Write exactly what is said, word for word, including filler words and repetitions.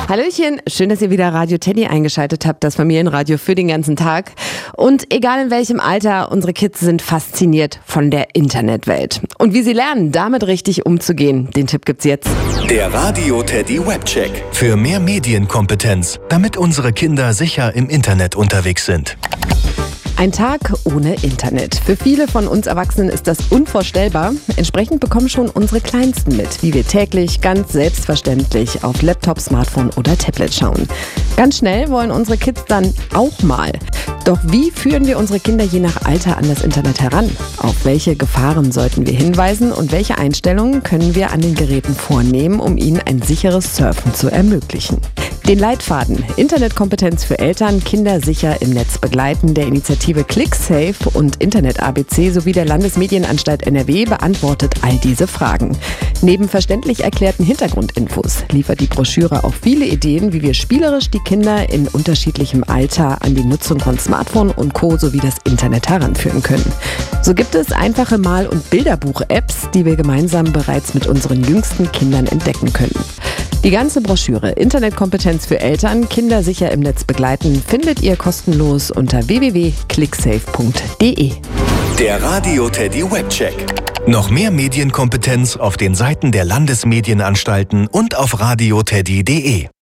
Hallöchen, schön, dass ihr wieder Radio Teddy eingeschaltet habt, das Familienradio für den ganzen Tag. Und egal in welchem Alter, unsere Kids sind fasziniert von der Internetwelt. Und wie sie lernen, damit richtig umzugehen, den Tipp gibt's jetzt. Der Radio Teddy Webcheck. Für mehr Medienkompetenz, damit unsere Kinder sicher im Internet unterwegs sind. Ein Tag ohne Internet. Für viele von uns Erwachsenen ist das unvorstellbar. Entsprechend bekommen schon unsere Kleinsten mit, wie wir täglich ganz selbstverständlich auf Laptop, Smartphone oder Tablet schauen. Ganz schnell wollen unsere Kids dann auch mal. Doch wie führen wir unsere Kinder je nach Alter an das Internet heran? Auf welche Gefahren sollten wir hinweisen und welche Einstellungen können wir an den Geräten vornehmen, um ihnen ein sicheres Surfen zu ermöglichen? Den Leitfaden Internetkompetenz für Eltern, Kinder sicher im Netz begleiten der Initiative ClickSafe und Internet A B C sowie der Landesmedienanstalt N R W beantwortet all diese Fragen. Neben verständlich erklärten Hintergrundinfos liefert die Broschüre auch viele Ideen, wie wir spielerisch die Kinder in unterschiedlichem Alter an die Nutzung von Smartphone und Co. sowie das Internet heranführen können. So gibt es einfache Mal- und Bilderbuch-Apps, die wir gemeinsam bereits mit unseren jüngsten Kindern entdecken können. Die ganze Broschüre Internetkompetenz für Eltern, Kinder sicher im Netz begleiten, findet ihr kostenlos unter w w w punkt clicksafe punkt d e. Der Radio Teddy Webcheck. Noch mehr Medienkompetenz auf den Seiten der Landesmedienanstalten und auf radio teddy punkt d e.